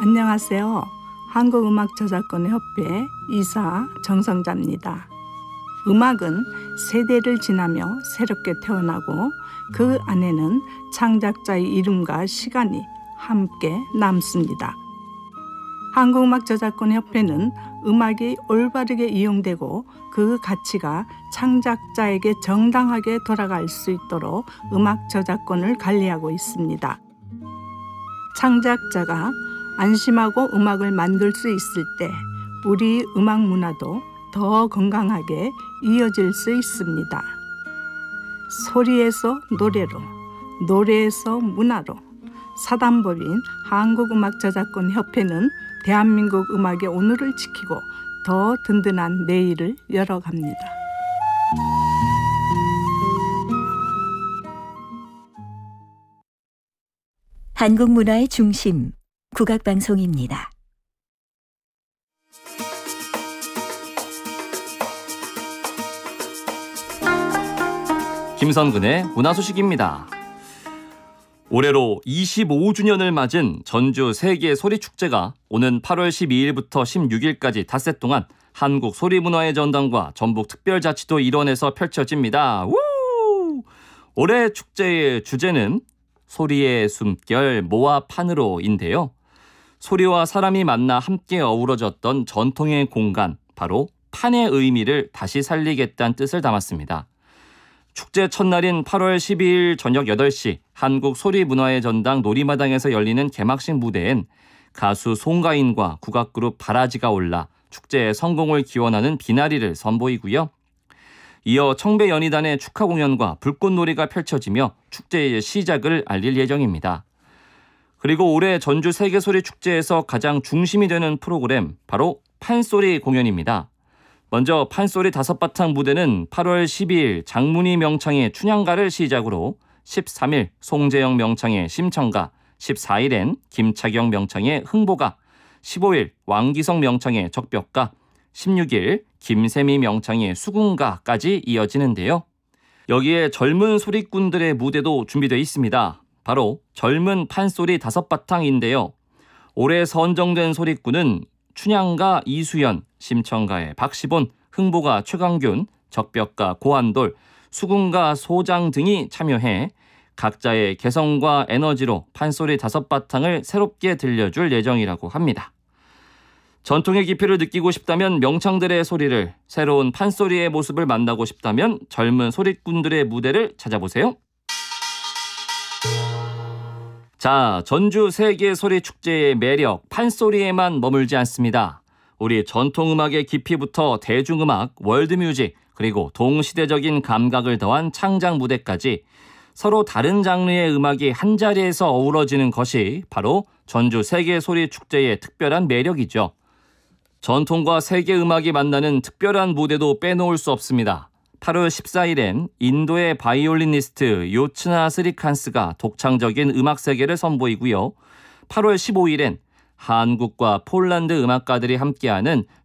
안녕하세요. 한국음악저작권협회 이사 정성자입니다. 음악은 세대를 지나며 새롭게 태어나고 그 안에는 창작자의 이름과 시간이 함께 남습니다. 한국음악저작권협회는 음악이 올바르게 이용되고 그 가치가 창작자에게 정당하게 돌아갈 수 있도록 음악 저작권을 관리하고 있습니다. 창작자가 안심하고 음악을 만들 수 있을 때 우리 음악 문화도 더 건강하게 이어질 수 있습니다. 소리에서 노래로, 노래에서 문화로 사단법인 한국음악저작권협회는 대한민국 음악의 오늘을 지키고 더 든든한 내일을 열어갑니다. 한국 문화의 중심, 국악방송입니다. 김선근의 문화소식입니다. 올해로 25주년을 맞은 전주 세계 소리축제가 오는 8월 12일부터 16일까지 닷새 동안 한국 소리문화의 전당과 전북특별자치도 일원에서 펼쳐집니다. 우! 올해 축제의 주제는 소리의 숨결 모아판으로인데요. 소리와 사람이 만나 함께 어우러졌던 전통의 공간, 바로 판의 의미를 다시 살리겠다는 뜻을 담았습니다. 축제 첫날인 8월 12일 저녁 8시 한국소리문화의 전당 놀이마당에서 열리는 개막식 무대엔 가수 송가인과 국악그룹 바라지가 올라 축제의 성공을 기원하는 비나리를 선보이고요. 이어 청배연희단의 축하 공연과 불꽃놀이가 펼쳐지며 축제의 시작을 알릴 예정입니다. 그리고 올해 전주 세계소리축제에서 가장 중심이 되는 프로그램, 바로 판소리 공연입니다. 먼저 판소리 5바탕 무대는 8월 12일 장문희 명창의 춘향가를 시작으로 13일 송재영 명창의 심청가, 14일엔 김차경 명창의 흥보가, 15일 왕기성 명창의 적벽가, 16일 김세미 명창의 수궁가까지 이어지는데요. 여기에 젊은 소리꾼들의 무대도 준비되어 있습니다. 바로 젊은 판소리 5바탕인데요. 올해 선정된 소리꾼은 춘향가 이수연, 심청가의 박시본, 흥보가 최강균, 적벽가 고한돌, 수궁가 소장 등이 참여해 각자의 개성과 에너지로 판소리 5바탕을 새롭게 들려줄 예정이라고 합니다. 전통의 깊이를 느끼고 싶다면 명창들의 소리를, 새로운 판소리의 모습을 만나고 싶다면 젊은 소리꾼들의 무대를 찾아보세요. 자, 전주 세계소리축제의 매력, 판소리에만 머물지 않습니다. 우리 전통음악의 깊이부터 대중음악, 월드뮤직, 그리고 동시대적인 감각을 더한 창작 무대까지 서로 다른 장르의 음악이 한자리에서 어우러지는 것이 바로 전주 세계소리축제의 특별한 매력이죠. 전통과 세계 음악이 만나는 특별한 무대도 빼놓을 수 없습니다. 8월 14일엔 인도의 바이올리니스트 요츠나 스리칸스가 독창적인 음악 세계를 선보이고요. 8월 15일엔 한국과 폴란드 음악가들이 함께하는